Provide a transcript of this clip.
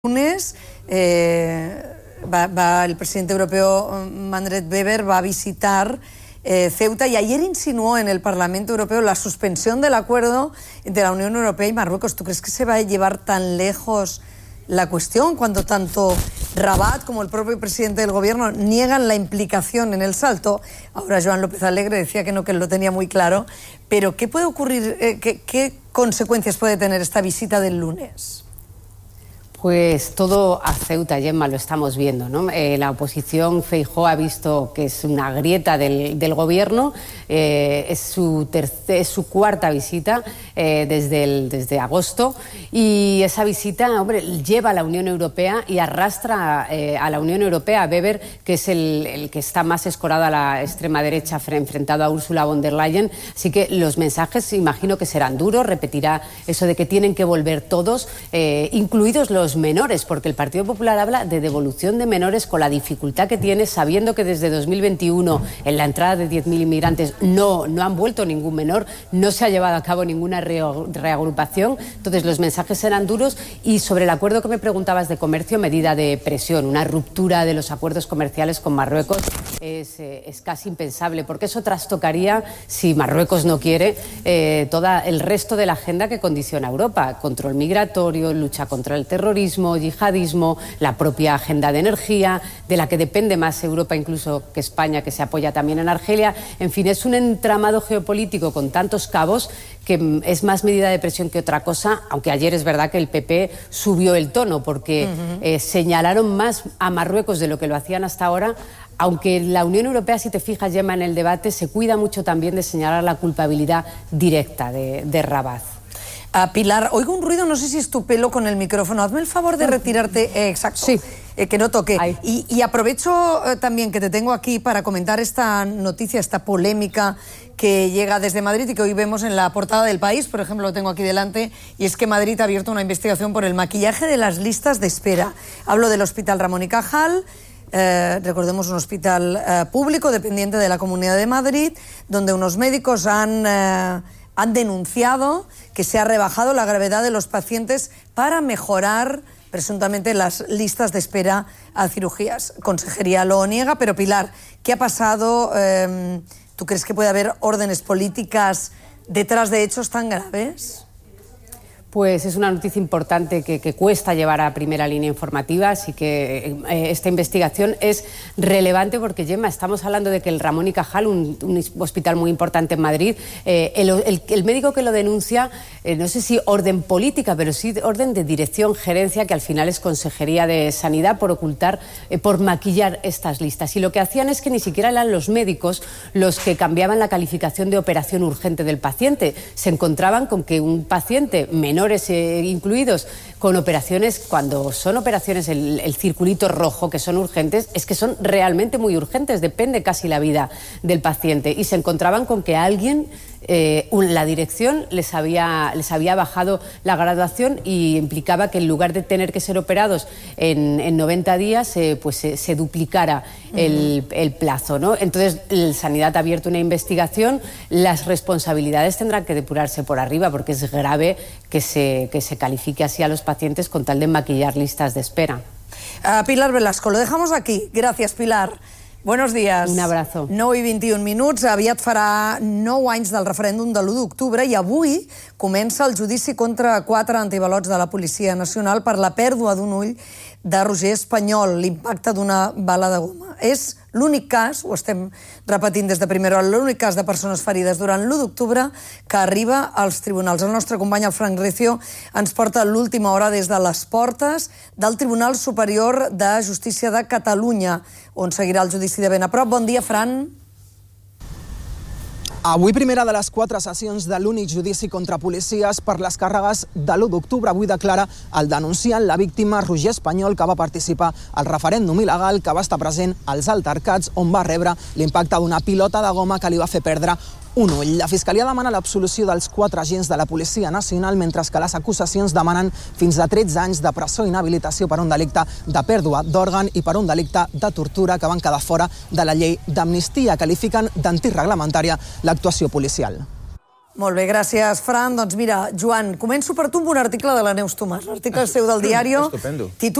Lunes el presidente europeo Manfred Weber va a visitar Ceuta y ayer insinuó en el Parlamento Europeo la suspensión del acuerdo entre la Unión Europea y Marruecos. ¿Tú crees que se va a llevar tan lejos la cuestión cuando tanto Rabat como el propio presidente del gobierno niegan la implicación en el salto? Ahora Joan López Alegre decía que no, que él lo tenía muy claro, pero ¿qué puede ocurrir? ¿Qué consecuencias puede tener esta visita del lunes? Pues todo a Ceuta, Gemma, lo estamos viendo, ¿no? La oposición, Feijóo, ha visto que es una grieta del gobierno. Es su cuarta visita desde agosto, y esa visita, hombre, lleva a la Unión Europea y arrastra a la Unión Europea, a Weber, que es el que está más escorado a la extrema derecha, enfrentado a Ursula von der Leyen. Así que los mensajes, imagino que serán duros. Repetirá eso de que tienen que volver todos, incluidos los menores, porque el Partido Popular habla de devolución de menores, con la dificultad que tiene, sabiendo que desde 2021, en la entrada de 10.000 inmigrantes, no han vuelto ningún menor, no se ha llevado a cabo ninguna reagrupación. Entonces los mensajes serán duros. Y sobre el acuerdo que me preguntabas de comercio, medida de presión, una ruptura de los acuerdos comerciales con Marruecos es casi impensable, porque eso trastocaría, si Marruecos no quiere, todo el resto de la agenda que condiciona a Europa: control migratorio, lucha contra el terrorismo, yihadismo, la propia agenda de energía, de la que depende más Europa incluso que España, que se apoya también en Argelia. En fin, es un entramado geopolítico con tantos cabos que es más medida de presión que otra cosa, aunque ayer es verdad que el PP subió el tono, porque señalaron más a Marruecos de lo que lo hacían hasta ahora, aunque la Unión Europea, si te fijas, Gemma, en el debate, se cuida mucho también de señalar la culpabilidad directa de Rabat. Pilar, oigo un ruido, no sé si es tu pelo con el micrófono. Hazme el favor de retirarte. Exacto. Sí. Que no toque. Y aprovecho también que te tengo aquí para comentar esta noticia, esta polémica que llega desde Madrid y que hoy vemos en la portada del País. Por ejemplo, lo tengo aquí delante, y es que Madrid ha abierto una investigación por el maquillaje de las listas de espera. Hablo del Hospital Ramón y Cajal. Recordemos, un hospital público dependiente de la Comunidad de Madrid, donde unos médicos han denunciado que se ha rebajado la gravedad de los pacientes para mejorar presuntamente las listas de espera a cirugías. Consejería lo niega, pero Pilar, ¿qué ha pasado? ¿Tú crees que puede haber órdenes políticas detrás de hechos tan graves? Pues es una noticia importante que cuesta llevar a primera línea informativa, así que esta investigación es relevante porque, Gemma, estamos hablando de que el Ramón y Cajal, un hospital muy importante en Madrid, el médico que lo denuncia, no sé si orden política, pero sí orden de dirección, gerencia, que al final es Consejería de Sanidad, por ocultar, por maquillar estas listas. Y lo que hacían es que ni siquiera eran los médicos los que cambiaban la calificación de operación urgente del paciente. Se encontraban con que un paciente menor, incluidos, con operaciones, cuando son operaciones el circulito rojo, que son urgentes, es que son realmente muy urgentes, depende casi la vida del paciente, y se encontraban con que alguien, la dirección, les había bajado la graduación, y implicaba que en lugar de tener que ser operados en 90 días, pues se duplicara el plazo, ¿no? Entonces, Sanidad ha abierto una investigación. Las responsabilidades tendrán que depurarse por arriba, porque es grave que se califique así a los pacientes con tal de maquillar listas de espera. Pilar Velasco, lo dejamos aquí. Gracias, Pilar. Buenos dies. Un abrazo. 9 i 21 minuts. Aviat farà 9 anys del referèndum de l'1 d'octubre i avui comença el judici contra 4 antibalots de la Policia Nacional per la pèrdua d'un ull de Roger Espanyol, l'impacte d'una bala de goma. És l'únic cas, ho estem repetint des de primera hora, l'únic cas de persones ferides durant l'1 d'octubre que arriba als tribunals. El nostre company, el Frank Recio, ens porta l'última hora des de les portes del Tribunal Superior de Justícia de Catalunya, on seguirà el judici de ben a prop. Bon dia, Fran. Avui primera de les 4 sessions de l'únic judici contra policies per les càrregues de l'1 d'octubre. Avui declara el denunciant, la víctima, Roger Espanyol, que va participar al referèndum il·legal, que va estar present als altercats, on va rebre l'impacte d'una pilota de goma que li va fer perdre un ull. La Fiscalia demana l'absolució dels 4 agents de la Policia Nacional, mentre que les acusacions demanen fins a 13 anys de presó i inhabilitació per un delicte de pèrdua d'òrgan i per un delicte de tortura, que van quedar fora de la llei d'amnistia. Qualifiquen d'antirreglamentària l'actuació policial. Molt bé, gràcies, Fran. Doncs mira, Joan, començo per tu amb un article de la Neus Tomàs, l'article seu del Diario. Estupendo.